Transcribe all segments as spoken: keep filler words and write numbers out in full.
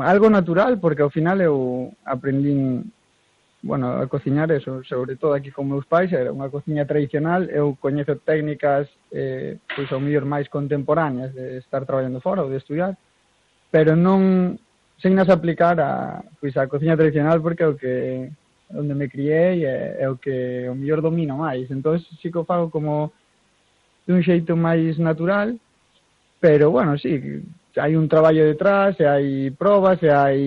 algo natural, porque ao final eu aprendín, bueno, a cociñar eso, sobre todo aquí con meus pais, era unha cociña tradicional, eu coñezo técnicas, eh, pois ao mellor máis contemporáneas de estar traballando fora ou de estudiar, pero non sen nas aplicar a, pois, a cociña tradicional, porque é o que onde me criei é, é o que o mellor domino máis, entón sí que o fago como dun xeito máis natural, pero bueno, sí, hai un traballo detrás, e hai probas, e hai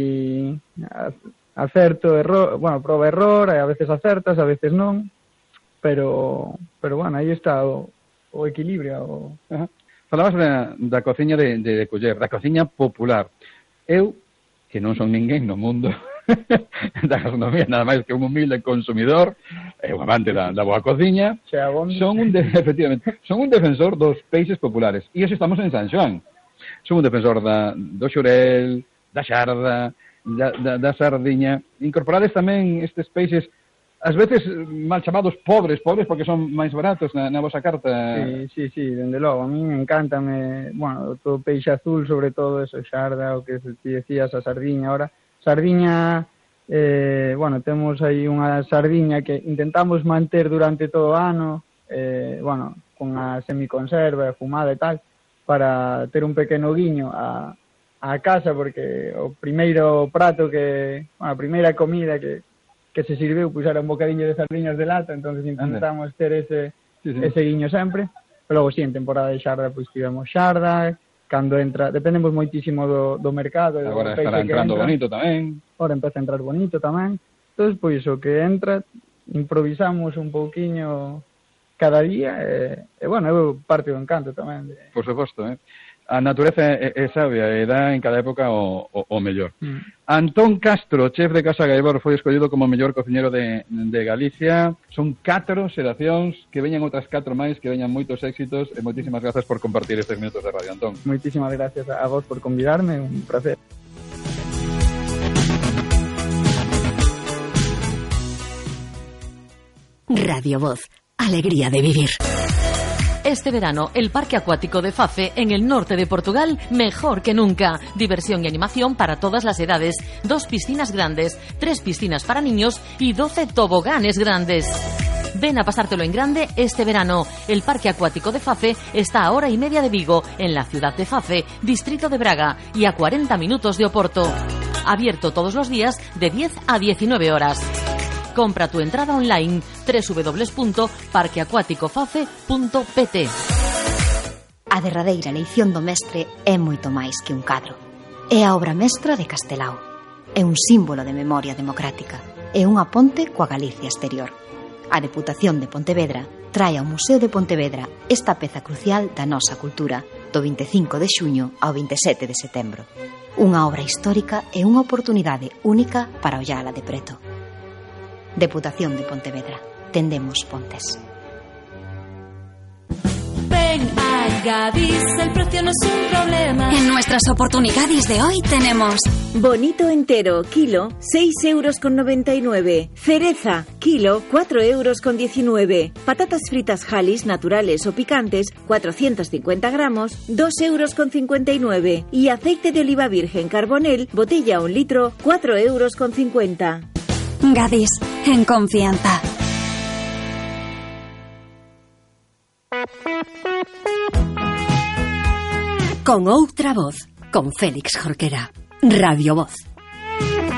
acerto, error, bueno, proba error, e a veces acertas, a veces non, pero pero bueno, aí está o, o equilibrio. O... Ajá. Falabas da, da cociña de, de, de coller, da cociña popular. Eu, que non son ninguén no mundo da gastronomía, nada máis que un humilde consumidor, e un amante da, da boa cociña, son un de, efectivamente, son un defensor dos peixes populares. E eso estamos en San Xoán. Son un defensor da, do xurel, da xarda, da, da, da sardiña. Incorporades tamén estes peixes, ás veces mal chamados pobres, pobres porque son máis baratos na, na vosa carta. Sí, sí, sí, dende logo. A mí me encanta, me, bueno, todo peixe azul, sobre todo eso, xarda, o que ti decías, a sardiña. Ahora, sardiña, eh, bueno, temos aí unha sardiña que intentamos manter durante todo o ano, eh, bueno, con a semiconserva, fumada e tal, para ter un pequeno guiño a, a casa, porque o primeiro prato que, bueno, a primeira comida que, que se sirveu, pois era un bocadinho de sardiñas de lata, entonces intentamos ter ese, sí, sí. ese guiño sempre. Pero logo, sí, en temporada de xarda, pois tivemos xarda, cando entra, dependemos moitísimo do, do mercado. Agora estará entrando entra. bonito tamén. Agora empeza a entrar bonito tamén. Entón, pois, o que entra, improvisamos un pouquiño cada día, e, e bueno, é parte do encanto tamén. De... Por suposto, eh? A natureza é, é sabia e dá en cada época o, o, o mellor. Mm. Antón Castro, chef de Casa Gaibor, foi escollido como o mellor cociñero de, de Galicia. Son catro xeracións, que veñan outras catro máis, que veñan moitos éxitos, e moitísimas grazas por compartir estes minutos de radio, Antón. Moitísimas gracias a vos por convidarme, un placer. Radio Voz, alegría de vivir. Este verano, el Parque Acuático de Fafe, en el norte de Portugal, mejor que nunca. Diversión y animación para todas las edades. Dos piscinas grandes, tres piscinas para niños y doce toboganes grandes. Ven a pasártelo en grande este verano. El Parque Acuático de Fafe está a hora y media de Vigo, en la ciudad de Fafe, distrito de Braga, y a cuarenta minutos de Oporto. Abierto todos los días de diez a diecinueve horas. Compra tu entrada online doble u doble u doble u punto parque acuático fafe punto p t. A derradeira eleición do mestre é moito máis que un cadro. É a obra mestra de Castelao. É un símbolo de memoria democrática. É unha ponte coa Galicia exterior. A Deputación de Pontevedra trae ao Museo de Pontevedra esta peza crucial da nosa cultura do vinte e cinco de xuño ao vinte e sete de setembro. Unha obra histórica e unha oportunidade única para ollala de preto. Deputación de Pontevedra. Tendemos pontes. Ven a Gadis, el precio no es un problema. En nuestras oportunidades de hoy tenemos bonito entero, kilo, seis euros con noventa y nueve. Cereza, kilo, cuatro euros con diecinueve. Patatas fritas Halis, naturales o picantes, cuatrocientos cincuenta gramos, dos euros con cincuenta y nueve. Y aceite de oliva virgen Carbonel, botella un litro, cuatro euros con cincuenta. Gadis, en confianza. Con outra voz, con Félix Jorquera. Radio Voz.